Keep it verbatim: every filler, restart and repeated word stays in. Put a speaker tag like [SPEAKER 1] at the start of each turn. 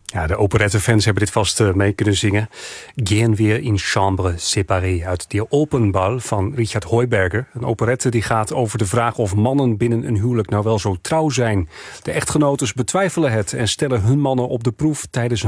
[SPEAKER 1] Ja, de operettefans hebben dit vast uh, mee kunnen zingen. Gehen wir in chambre séparée uit Die Opernball van Richard Heuberger. Een operette die gaat over de vraag of mannen binnen een huwelijk nou wel zo trouw zijn. De echtgenotes betwijfelen het en stellen hun mannen op de proef tijdens een